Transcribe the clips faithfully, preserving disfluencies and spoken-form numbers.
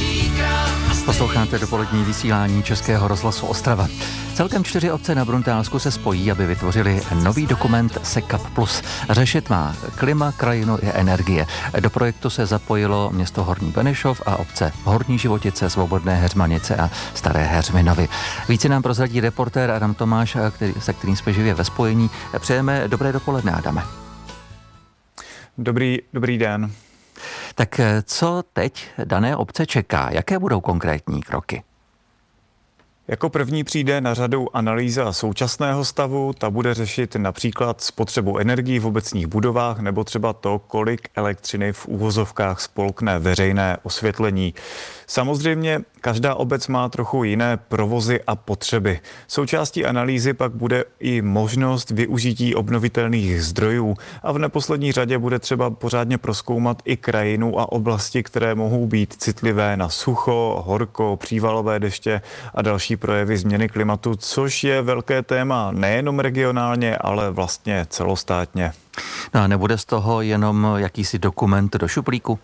Posloucháte dopolední vysílání Českého rozhlasu Ostrava. Celkem čtyři obce na Bruntálsku se spojí, aby vytvořili nový dokument SECAP plus. Řešit má klima, krajinu i energie. Do projektu se zapojilo město Horní Benešov a obce Horní Životice, Svobodné Heřmanice a Staré Heřminovy. Více nám prozradí reportér Adam Tomáš, který, se kterým jsme živě ve spojení. Přejeme dobré dopoledne, Adame. Dobrý, dobrý den. Tak co teď dané obce čeká? Jaké budou konkrétní kroky? Jako první přijde na řadu analýza současného stavu. Ta bude řešit například spotřebu energií v obecních budovách nebo třeba to, kolik elektřiny v uvozovkách spolkne veřejné osvětlení. Samozřejmě každá obec má trochu jiné provozy a potřeby. Součástí analýzy pak bude i možnost využití obnovitelných zdrojů a v neposlední řadě bude třeba pořádně prozkoumat i krajinu a oblasti, které mohou být citlivé na sucho, horko, přívalové deště a další projevy změny klimatu, což je velké téma nejenom regionálně, ale vlastně celostátně. No a nebude z toho jenom jakýsi dokument do šuplíku?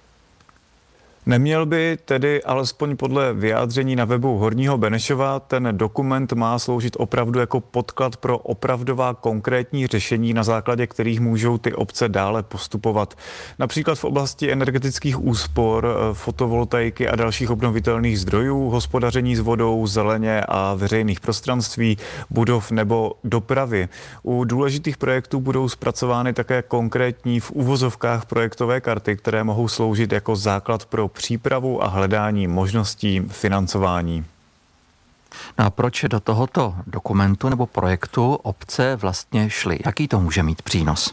Neměl by tedy, alespoň podle vyjádření na webu Horního Benešova, ten dokument má sloužit opravdu jako podklad pro opravdová konkrétní řešení, na základě kterých můžou ty obce dále postupovat. Například v oblasti energetických úspor, fotovoltaiky a dalších obnovitelných zdrojů, hospodaření s vodou, zeleně a veřejných prostranství, budov nebo dopravy. U důležitých projektů budou zpracovány také konkrétní v uvozovkách projektové karty, které mohou sloužit jako základ pro přípravu a hledání možností financování. No a proč do tohoto dokumentu nebo projektu obce vlastně šly? Jaký to může mít přínos?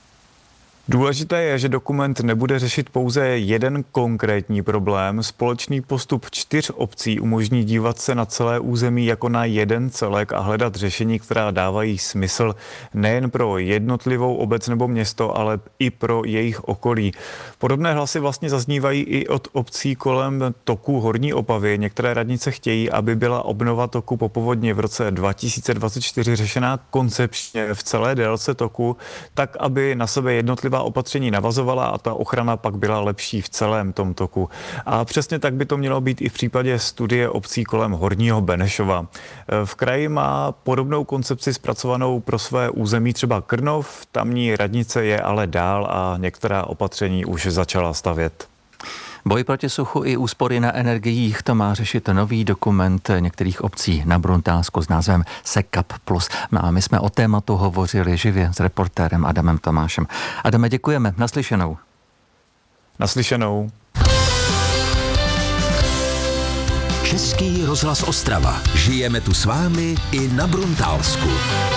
Důležité je, že dokument nebude řešit pouze jeden konkrétní problém. Společný postup čtyř obcí umožní dívat se na celé území jako na jeden celek a hledat řešení, která dávají smysl nejen pro jednotlivou obec nebo město, ale i pro jejich okolí. Podobné hlasy vlastně zaznívají i od obcí kolem toku Horní Opavy. Některé radnice chtějí, aby byla obnova toku po povodni v roce dva tisíce dvacet čtyři řešená koncepčně v celé délce toku, tak aby na sebe jednotlivá opatření navazovala a ta ochrana pak byla lepší v celém tom toku. A přesně tak by to mělo být i v případě studie obcí kolem Horního Benešova. V kraji má podobnou koncepci zpracovanou pro své území třeba Krnov, tamní radnice je ale dál a některá opatření už začala stavět. Boj proti suchu i úspory na energiích, to má řešit nový dokument některých obcí na Bruntálsku s názvem SECAP plus. No a my jsme o tématu hovořili živě s reportérem Adamem Tomášem. Adame, děkujeme. Naslyšenou. Naslyšenou. Český rozhlas Ostrava. Žijeme tu s vámi i na Bruntálsku.